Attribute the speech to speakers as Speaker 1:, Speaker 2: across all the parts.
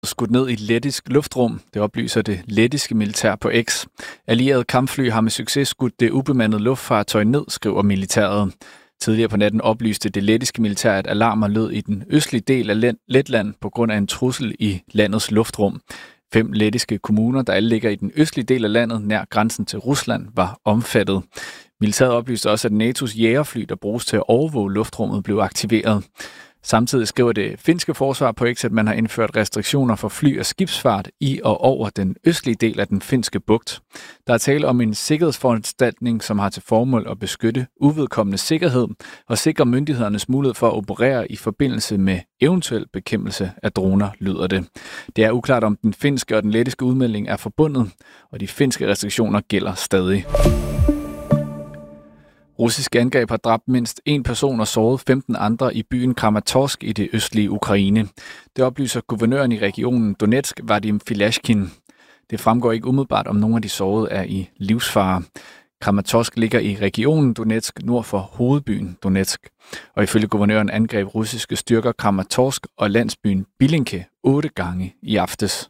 Speaker 1: skudt ned i lettisk luftrum. Det oplyser det lettiske militær på X. Allierede kampfly har med succes skudt det ubemandede luftfartøj ned, skriver militæret. Tidligere på natten oplyste det lettiske militær, at alarmer lød i den østlige del af Letland på grund af en trussel i landets luftrum. 5 lettiske kommuner, der alle ligger i den østlige del af landet nær grænsen til Rusland, var omfattet. Militæret oplyste også, at NATO's jægerfly, der bruges til at overvåge luftrummet, blev aktiveret. Samtidig skriver det finske forsvar på X, at man har indført restriktioner for fly- og skibsfart i og over den østlige del af den finske bugt. Der er tale om en sikkerhedsforanstaltning, som har til formål at beskytte uvedkommende sikkerhed og sikre myndighedernes mulighed for at operere i forbindelse med eventuel bekæmpelse af droner, lyder det. Det er uklart, om den finske og den lettiske udmelding er forbundet, og de finske restriktioner gælder stadig. Russiske angreb har dræbt mindst 1 person og såret 15 andre i byen Kramatorsk i det østlige Ukraine. Det oplyser guvernøren i regionen Donetsk, Vadim Filashkin. Det fremgår ikke umiddelbart, om nogle af de sårede er i livsfare. Kramatorsk ligger i regionen Donetsk nord for hovedbyen Donetsk. Og ifølge guvernøren angreb russiske styrker Kramatorsk og landsbyen Bilinke 8 gange i aftes.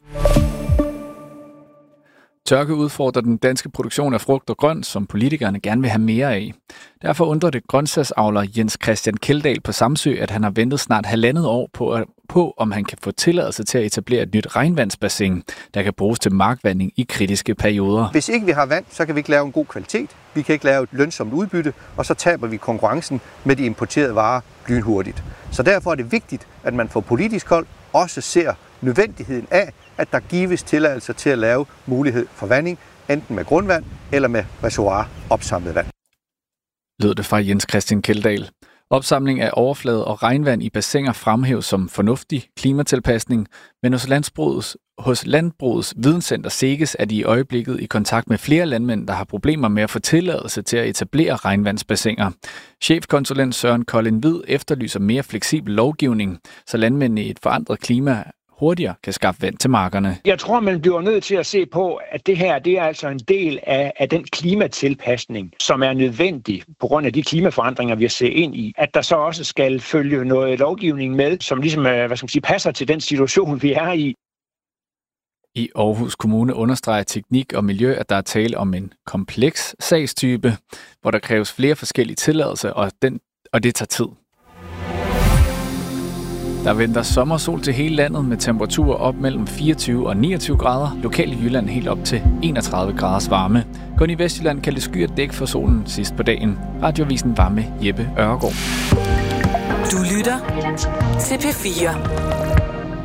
Speaker 1: Tørke udfordrer den danske produktion af frugt og grønt, som politikerne gerne vil have mere af. Derfor undrer det grøntsagsavler Jens Christian Kjeldahl på Samsø, at han har ventet snart 1,5 år på, om han kan få tilladelse til at etablere et nyt regnvandsbassin, der kan bruges til markvanding i kritiske perioder.
Speaker 2: Hvis ikke vi har vand, så kan vi ikke lave en god kvalitet. Vi kan ikke lave et lønsomt udbytte, og så taber vi konkurrencen med de importerede varer lynhurtigt. Så derfor er det vigtigt, at man fra politisk hold også ser nødvendigheden af, at der gives tilladelser til at lave mulighed for vanding, enten med grundvand eller med reservoir opsamlet vand.
Speaker 1: Lød det fra Jens Christian Kjeldahl. Opsamling af overflade og regnvand i bassiner fremhæves som fornuftig klimatilpasning, men hos Landbrugets Videnscenter SEGES er de i øjeblikket i kontakt med flere landmænd, der har problemer med at få tilladelse til at etablere regnvandsbassiner. Chefkonsulent Søren Kolding Hvid efterlyser mere fleksibel lovgivning, så landmændene i et forandret klima hurtigere kan skaffe vand til markerne.
Speaker 3: Jeg tror, man bliver nødt til at se på, at det her det er altså en del af den klimatilpasning, som er nødvendig på grund af de klimaforandringer, vi har set ind i. At der så også skal følge noget lovgivning med, som ligesom passer til den situation, vi er i.
Speaker 1: I Aarhus Kommune understreger teknik og miljø, at der er tale om en kompleks sagstype, hvor der kræves flere forskellige tilladelser, og det tager tid. Der venter sommersol til hele landet med temperaturer op mellem 24 og 29 grader. Lokalt i Jylland helt op til 31 graders varme. Kun i Vestjylland kan det sky og dække for solen sidst på dagen. Radioavisen var med Jeppe Ørgaard.
Speaker 4: Du lytter til P4.